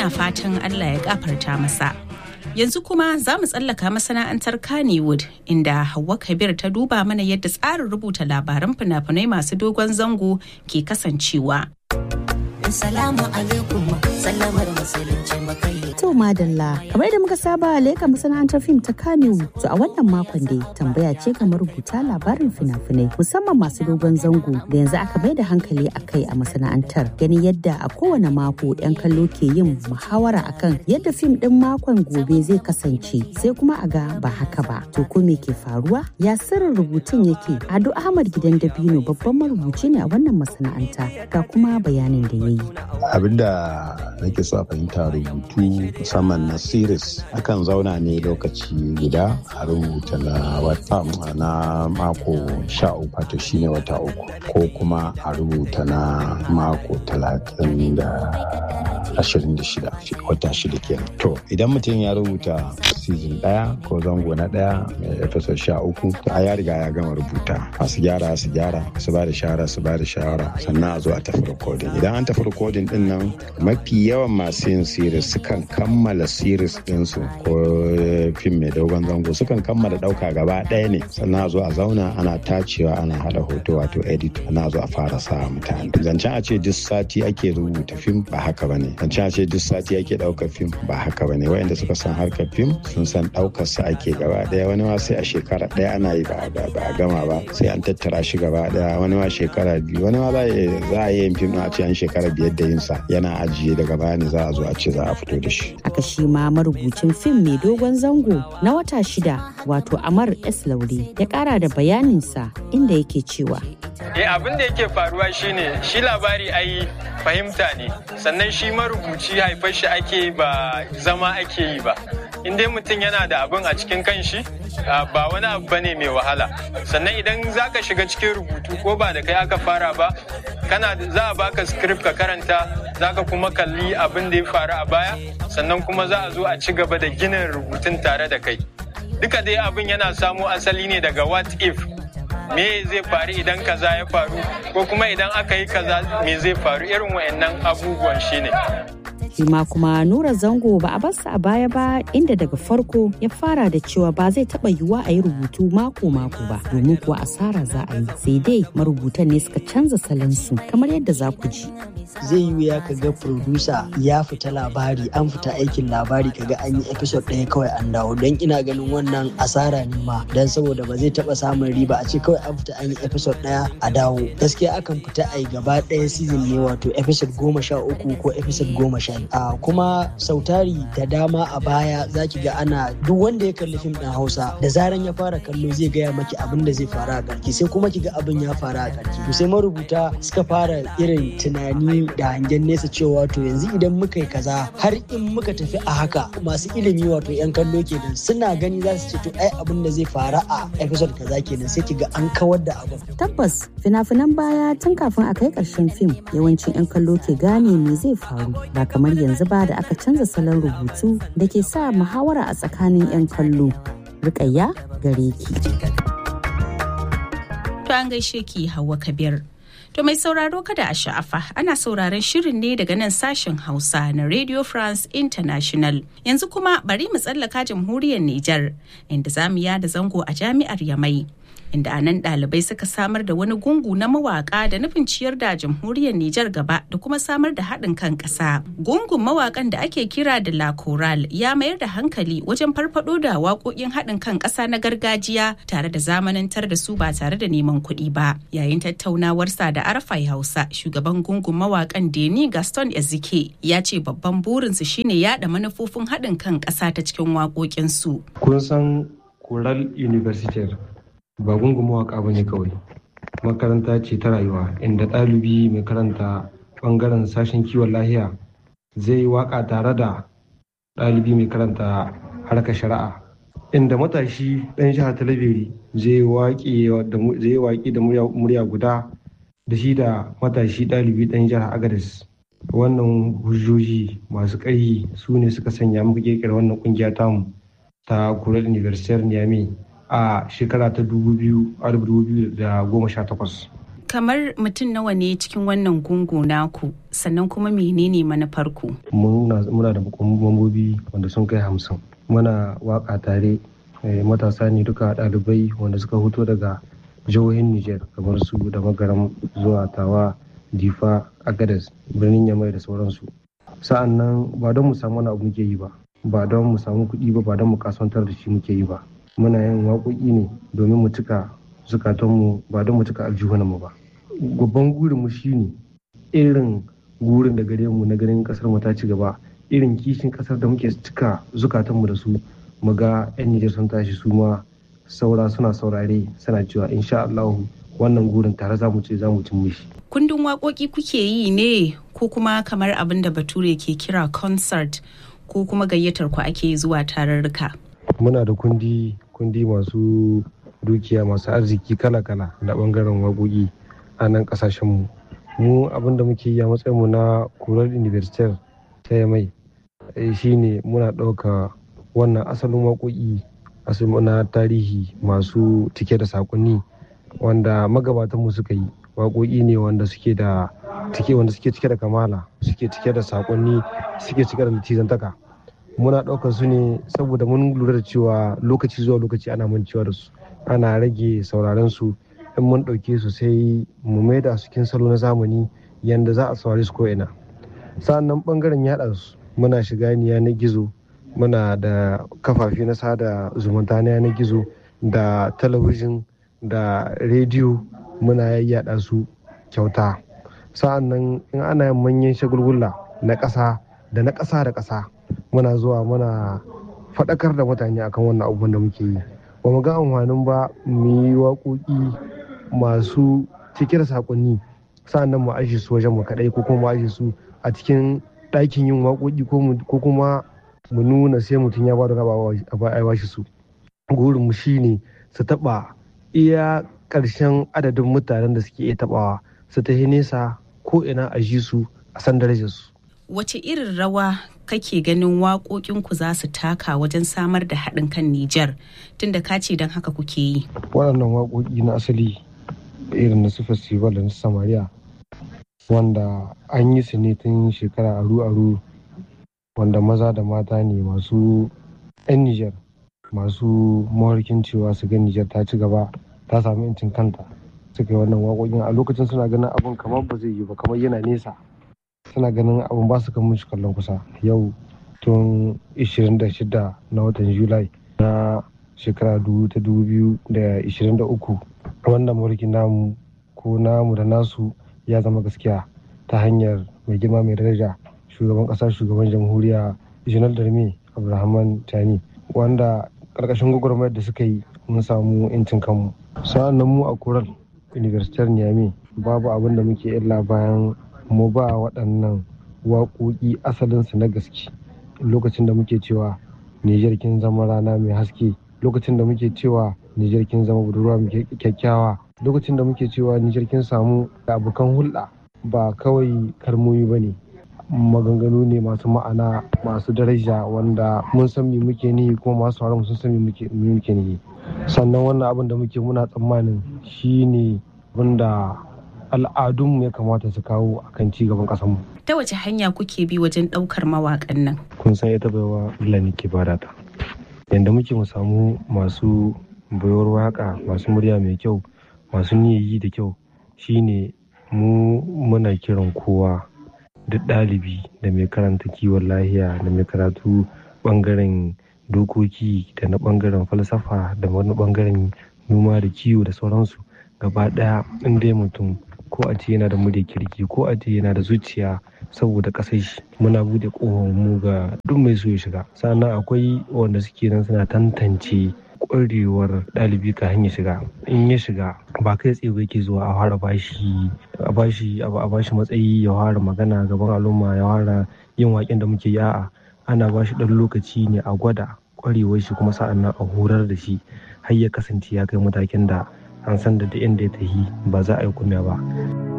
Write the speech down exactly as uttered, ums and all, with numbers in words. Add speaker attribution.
Speaker 1: muna fatan Allah ya gafarta masa. Yanzu kuma za mu tsallaka masana'antar Kannywood inda Hauwa Kabir ta duba mana yadda tsarin rubuta labaran fina-finai masu dogon zango ke kasancewa.
Speaker 2: Assalamu alaikum, sallamar musulunci makai.
Speaker 3: To madalla, kamar da muka saba leka masana'antar fim ta Kannywood. To a wannan makon dai tambaya ce kamar rubuta labarin fina-finai musamman masu dogon zango da yanzu aka bai da hankali a kai a masana'antar. Ganin yadda a kowane mako 'yan kallo ke yin muhawara akan yadda fim din makon gobe zai kasance sai kuma a ga ba haka ba. To ko me ke faruwa? Ya sirrin rubutun yake? Ado Ahmad Gidan Dabino babban marubuci ne a wannan masana'anta ga kuma bayanin da ya yi.
Speaker 4: Abinda nake so a fahimta rubutu musamman na series akan zauna ne lokaci guda a rubuta na wata na mako sha uku wato shine wata uku ko kuma a rubuta na mako talatin da ashirin da shida wata shida kenan. To idan mutum ya rubuta season daya ko zango na daya mai episode sha uku to a ya riga ya gama rubuta, masu gyara su gyara su ba da shawara su ba da shawara sannan a zo a tafi recording. Idan an tafi recording din nan mafi yawan masu yin series sukan kammala series ɗinsu ko fim mai dogon zango sukan kammala ɗauka gaba ɗaya ne sannan a zo a zauna ana tacewa ana hada hoto wato edit ana zo a fara sa mutane. Zancen a ce duk sati ake rubuta fim ba haka bane, zancen a ce duk sati ake ɗaukar fim ba haka bane. Wayanda suka san harkar fim sun san ɗaukar sa ake gaba ɗaya, wani ma sai a shekara ɗaya ana yi ba a gama ba sai an tattara shi gaba ɗaya, wani ma shekara biyu, wani ma za a yi yin fim a ce an shekara biyar da yin sa yana ajiye daga baya ne za a zo a ce za a fito da shi.
Speaker 3: Aka shi ma marubucin fim mai dogon zango na wata shida wato Amar S. Laure ya kara da bayaninsa inda yake cewa.
Speaker 5: Eh abin da yake faruwa shine shi labari ai fahimta ne, sannan shi marubuci haifar shi ake ba zama ake yi ba. In dai mutum yana da abin a cikin kanshi ba wani abu bane mai wahala. Sannan idan zaka shiga cikin rubutu ko ba da kai aka fara ba kana za a baka script ka karanta, zaka kuma kalli abin da ya faru a baya, sannan kuma za a zo a ci gaba da ginin rubutun tare da kai. Duka dai abin yana samo asali ne daga what if, me zai faru idan kaza ya faru ko kuma idan aka yi kaza me zai faru, irin wayannan abubuwan shine.
Speaker 3: Shima kuma Nura Zango ba a barsa a baya ba inda daga farko ya fara da cewa ba zai taba yiwuwa a yi rubutu mako-mako ba domin kuwa asara za a yi, sai dai marubutan ne suka canza salansu kamar yadda za ku ji.
Speaker 6: Zai yi wuya ka ga producer ya fita labari an fita aikin labari kaga an yi episode ɗaya kawai an dawo, don ina ganin wannan asara ne ma, don saboda ba zai taba samun riba a ce kawai an fita an yi episode ɗaya a dawo. Gaskiya akan fita a yi gaba ɗaya season ne wato episode goma sha uku ko episode goma sha a kuma sautari da dama a baya zaki ga ana duk wanda ya kalli fim ɗin Hausa da zaran ya fara kallo zai gaya maki abin da zai faru a ƙarshe, sai kuma ki ga abin ya faru a ƙarshe. To sai marubuta suka fara irin tunani da hangen nesa cewa to yanzu idan muka yi kaza har in muka tafi a haka, masu ilimi wato yan kallo kenan suna gani za su ce to ai abin da zai faru a episode kaza kenan, sai ki ga an kawar da abin.
Speaker 3: Tabbas fina-finan baya tun kafin a kai ƙarshen fim yawancin yan kallo ke gane me zai faru ba kamar yanzu ba da aka canza salon rubutu da ke sa muhawara a tsakanin 'yan kallo. Rukayya gare ki.
Speaker 1: To an gaishe ki Hauwa Kabir. To mai sauraro kada a sha'afa ana sauraron shirin ne daga nan sashen Hausa na Radio France International. Yanzu kuma bari mu tsallaka jamhuriyar Nijar inda zamu yada zango a jami'ar Yamai. Inda a nan ɗalibai suka samar da wani gungu na mawaƙa da nufin ciyar da jamhuriyar Nijar gaba da kuma samar da haɗin kan ƙasa. Gungun mawaƙan da ake kira da La Chorale ya mayar da hankali wajen farfaɗo da waƙoƙin haɗin kan ƙasa na gargajiya tare da zamanantar da su ba tare da neman kuɗi ba. Yayin tattaunawarsa da Arfai Hausa, shugaban gungun mawaƙan Deni Gaston Ezike ya ce babban burinsu shine yaɗa manufofin haɗin kan ƙasa ta cikin waƙoƙinsu.
Speaker 7: Kun san Chorale Universitaire ba gungun mawaƙa ba ne kawai, makaranta ce ta rayuwa inda ɗalibi mai karanta ɓangaren sashen kiwon lahiya zai yi waƙa tare da ɗalibi mai karanta harkar shari'a, inda matashi ɗan jihar Talabiri zai yi waƙi da murya guda da shi da matashi ɗalibi ɗan jihar Agadez. Wannan hujjoji masu ƙarfi su ne suka sanya muka ƙirƙira wannan ƙungiya tamu ta Chorale Universitaire Niamey a shekara ta dubu biyu da goma sha takwas.
Speaker 1: Kamar mutum nawa ne cikin wannan gungu naku, sannan kuma menene manufarku?
Speaker 7: Muna da mambobi wanda sun kai hamsin. Muna waka tare, matasa ne duka ɗalibai wanda suka fito daga jihohin Nijar kamar su da Magaram zuwa Tawa, Difa, Agadez, birnin Yamai da sauransu. Sa'an nan ba don mu samu wani abu muke yi ba, ba don mu samu kuɗi ba, ba don mu kasuwantar da shi muke yi ba. Muna yin waƙoƙi ne domin mu cika zukatanmu, ba don mu cika aljihunanmu ba. Babban gurinmu shine irin gurin da gare mu na ganin kasar mu ta ci gaba, irin kishin kasar da muke cika zukatanmu da su, mu ga 'yan Nijar sun tashi su ma saura suna saurare suna cewa insha Allah wannan gurin tare za mu ce za mu cin mishi.
Speaker 1: Kundin waƙoƙi kuke yi ne ko kuma kamar abin da Bature ke kira concert, ko kuma gayyatar ku ake zuwa tarurruka?
Speaker 7: Muna da kundi kundi masu dukiya masu arziki kala-kala na bangaren waƙoƙi a nan ƙasashenmu. Mu abin da muke yi a matsayinmu na Kural University ta Yamai shine muna ɗauka wannan asalin waƙoƙi na tarihi masu cike da saƙonni wanda magabatanmu suka yi. Waƙoƙi ne wanda suke da cike wanda suke cike da kamala, suke cike da saƙonni, suke cike da litizantaka. Muna ɗaukar su ne saboda mun lura da cewa lokaci zuwa lokaci ana mancewa da su, ana rage sauraron su. In mun ɗauke su sai mu maida su cikin salo na zamani yanda za a saurari su ko'ina. Sa'annan ɓangaren yaɗa su muna shiga yanar gizo, muna da kafafe na sada zumunta na yanar gizo da talabijin da rediyo, muna yaɗa su kyauta. Sa'annan in ana yin manyan shagulgula na ƙasa da na ƙasa da ƙasa, muna zuwa muna faɗakar da mutane akan wannan abubuwan da muke yi. Ba mu ga amfanin ba mu yi waƙoƙi masu cike da saƙonni sa'annan mu aje su wajen mu kaɗai, ko kuma mu aje su a cikin ɗakin yin waƙoƙi, ko kuma mu nuna sai mutum ya ba da raba a bashi su. Gurin mu shine su taɓa iya ƙarshen adadin mutanen da suke iya taɓawa, su tafi nesa ko ina a ji su a san darajar su.
Speaker 1: Wace irin rawa kake ganin waƙoƙinku za su taka wajen samar da haɗin kan Nijar, tunda ka ce don haka kuke yi?
Speaker 7: Waɗannan waƙoƙi na asali irin na su festival da na Samariya, wanda an yi su ne tun shekara aru-aru, wanda maza da mata ne masu 'yan Nijar masu mawarkin cewa su ga Nijar ta ci gaba, ta samu 'yancin kanta, suka yi wannan waƙoƙin. A lokacin suna ganin abin kamar ba zai yi ba, kamar yana nesa, suna ganin abin ba su kan mishi kallon kusa. Yau tun ishirin da shida na watan Julai na shekara ta dubu biyu da ishirin da uku, wannan mulkin namu ko namu da nasu ya zama gaskiya ta hanyar mai girma mai daraja shugaban ƙasa, shugaban jamhuriya Janar Darme Abdulrahman Tani, wanda ƙarƙashin gwagwarmayar da suka yi mun samu 'yancin kanmu. Sa'an nan mu a Kural University Niamey babu abin da muke illa bayan mu ba waɗannan waƙoƙi asalinsu na gaske. Lokacin da muke cewa Nijar kin zama rana mai haske, lokacin da muke cewa Nijar kin zama budurwa mai kyakkyawa, lokacin da muke cewa Nijar kin samu abokan hulɗa, ba kawai kalmomi ba ne, maganganu ne masu ma'ana, masu daraja, wanda mun san me muke nihi kuma masu sauraron sun san me muke nihi. Sannan wannan abin da muke muna tsammanin shine wanda al'adunmu ya kamata su kawo a kan cigaban ƙasarmu.
Speaker 1: Ta wace hanya kuke bi wajen ɗaukar mawaƙan nan?
Speaker 7: Kun san ita baiwa Allah ne ke bada ta. Yanda muke mu samu masu baiwar waƙa, masu murya mai kyau, masu niyyayi da kyau, shine mu muna kiran kowa, duk ɗalibi da mai karanta kiwon lahiya da mai karatu ɓangaren dokoki da na ɓangaren falsafa da wani ɓangaren noma da kiwo da sauransu, gaba ɗaya in dai mutum ko a ce yana da murya kirki, ko a ce yana da zuciya saboda ƙasar shi, muna bude ƙofar mu ga duk mai so ya shiga. Sannan akwai wanda suke nan suna tantance ƙwarewar ɗalibi kafin ya shiga. In ya shiga ba kai tsaye ba yake zuwa a fara bashi a bashi a bashi matsayi ya fara magana gaban al'umma, ya fara yin waƙen da muke yi. A'a, ana bashi ɗan lokaci ne a gwada ƙwarewar shi, kuma sa'an nan a horar da shi har ya kasance ya kai matakin da an san da inda ya tafi ba za a yi kunya ba.